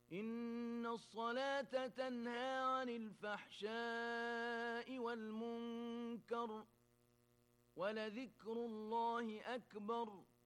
إن الصلاة تنهى عن الفحشاء والمنكر ولذكر الله أكبر